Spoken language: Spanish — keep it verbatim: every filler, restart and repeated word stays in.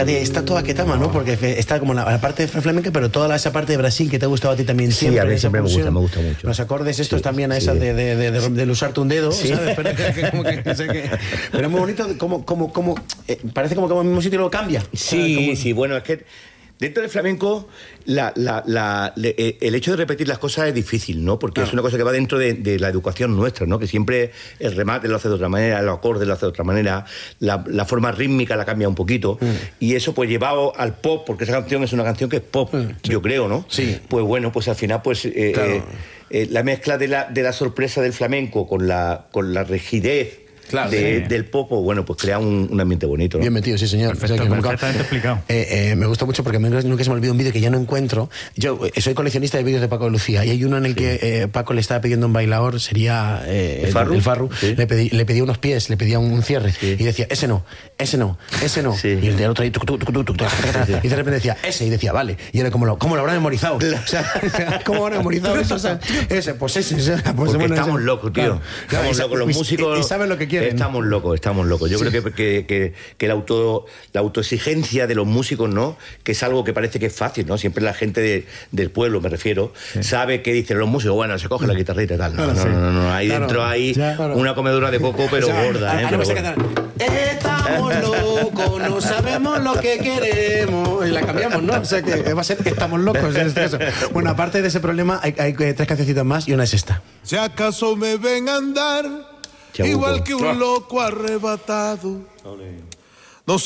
fíjate, está toda Ketama, ¿no? Porque está como la, la parte flamenca, pero toda esa parte de Brasil que te ha gustado a ti también siempre. Sí, a mí siempre me gusta, me gusta mucho. Los acordes estos sí, también a sí. esas de, de, de, de, de usarte un dedo, sí. ¿sabes? Pero, que, que, como que, o sea, que, pero es muy bonito, como, como, como, eh, parece como que en el mismo sitio lo cambia. Sí, como... sí, bueno, es que dentro del flamenco la, la, la, le, el hecho de repetir las cosas es difícil, ¿no? Porque claro. es una cosa que va dentro de, de la educación nuestra, ¿no? Que siempre el remate lo hace de otra manera, los acordes lo hace de otra manera, la, la forma rítmica la cambia un poquito, mm. y eso pues llevado al pop, porque esa canción es una canción que es pop, mm, sí. yo creo, ¿no? Sí. Pues bueno, pues al final pues eh, claro. eh, eh, la mezcla de la, de la sorpresa del flamenco con la, con la rigidez Claro, de, sí. del pop, bueno, pues crea un, un ambiente bonito, ¿no? Bien metido, sí, señor. Perfecto, o sea, que perfectamente nunca, explicado. Eh, eh, me gusta mucho porque nunca se me olvida un vídeo que ya no encuentro. Yo eh, soy coleccionista de vídeos de Paco de Lucía y hay uno en el sí. que eh, Paco le estaba pidiendo un bailador, sería eh, el Farru, el, el Farru sí. le, pedí, le pedía unos pies, le pedía un cierre sí. y decía, ese no, ese no, ese no. Sí. Y el de otro ahí, tuc, tuc, tuc, tuc, tuc, sí. y de repente decía, ese, y decía, vale. Y era como lo, ¿cómo lo habrán memorizado? O sea, ¿cómo habrán memorizado eso? O sea, ese, pues ese. ese pues porque bueno, estamos ese. locos, tío. Claro. Estamos locos, los músicos. Y, y saben lo que quieren. Estamos locos, estamos locos. Yo sí. creo que, que, que, que la, auto, la autoexigencia de los músicos, ¿no? Que es algo que parece que es fácil, ¿no? Siempre la gente de, del pueblo, me refiero, sí. sabe que dicen los músicos, bueno, se coge la guitarrita y tal. No, no, no, no, no. Ahí claro. dentro hay ya, claro. una comedura de coco, pero o sea, gorda, ¿eh? Pero gorda. Estamos locos, no sabemos lo que queremos. Y la cambiamos, ¿no? O sea que va a ser estamos locos en este caso. Bueno, aparte de ese problema, hay, hay tres cancioncitas más y una es esta. Si acaso me ven andar, Chabuco. Igual que un loco arrebatado. Olé.